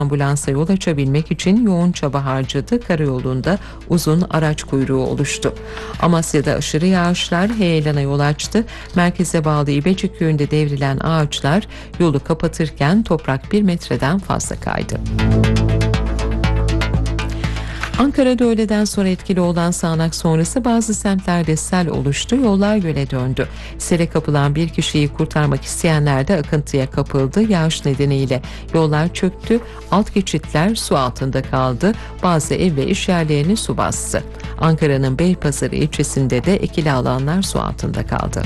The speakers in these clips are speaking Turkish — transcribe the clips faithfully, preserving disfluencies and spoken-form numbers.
ambulansa yol açabilmek için yoğun çaba harcadı. Karayolunda uzun araç kuyruğu oluştu. Amasya'da aşırı yağışlar heyelana yol açtı. Merkeze bağlı İbecik köyünde devrilen ağaçlar yolu kapatırken toprak bir metreden fazla kaydı. Ankara'da öğleden sonra etkili olan sağanak sonrası bazı semtlerde sel oluştu, yollar göle döndü. Sele kapılan bir kişiyi kurtarmak isteyenler de akıntıya kapıldı. Yağış nedeniyle yollar çöktü, alt geçitler su altında kaldı, bazı ev ve iş yerlerini su bastı. Ankara'nın Beypazarı ilçesinde de ekili alanlar su altında kaldı.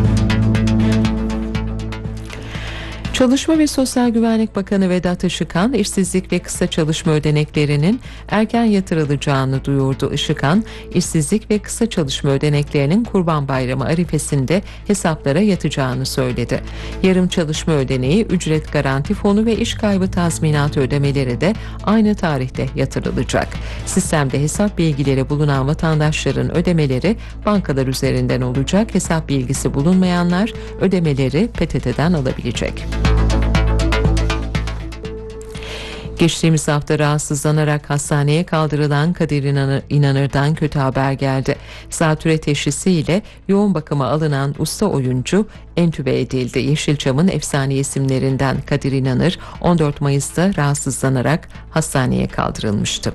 Çalışma ve Sosyal Güvenlik Bakanı Vedat Işıkhan, işsizlik ve kısa çalışma ödeneklerinin erken yatırılacağını duyurdu. Işıkhan, işsizlik ve kısa çalışma ödeneklerinin Kurban Bayramı arifesinde hesaplara yatacağını söyledi. Yarım çalışma ödeneği, ücret garanti fonu ve iş kaybı tazminatı ödemeleri de aynı tarihte yatırılacak. Sistemde hesap bilgileri bulunan vatandaşların ödemeleri bankalar üzerinden olacak. Hesap bilgisi bulunmayanlar ödemeleri P T T'den alabilecek. Geçtiğimiz hafta rahatsızlanarak hastaneye kaldırılan Kadir İnanır'dan kötü haber geldi. Zatürre teşhisiyle yoğun bakıma alınan usta oyuncu entübe edildi. Yeşilçam'ın efsane isimlerinden Kadir İnanır on dört Mayıs'ta rahatsızlanarak hastaneye kaldırılmıştı.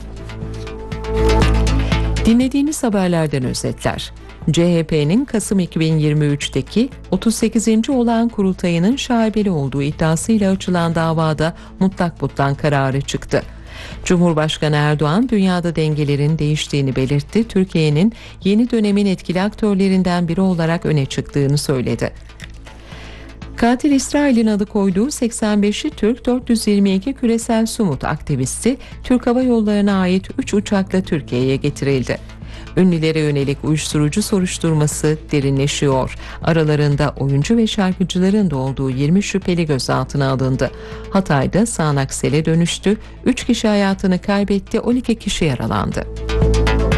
Dinlediğiniz haberlerden özetler. C H P'nin Kasım iki bin yirmi üçteki otuz sekizinci olağan kurultayının şaibeli olduğu iddiasıyla açılan davada mutlak butlan kararı çıktı. Cumhurbaşkanı Erdoğan dünyada dengelerin değiştiğini belirtti. Türkiye'nin yeni dönemin etkili aktörlerinden biri olarak öne çıktığını söyledi. Katil İsrail'in adı koyduğu seksen beşli Türk dört yüz yirmi iki küresel sumut aktivisti Türk Hava Yolları'na ait üç uçakla Türkiye'ye getirildi. Ünlülere yönelik uyuşturucu soruşturması derinleşiyor. Aralarında oyuncu ve şarkıcıların da olduğu yirmi şüpheli gözaltına alındı. Hatay'da sağanak sele dönüştü. üç kişi hayatını kaybetti, on iki kişi yaralandı.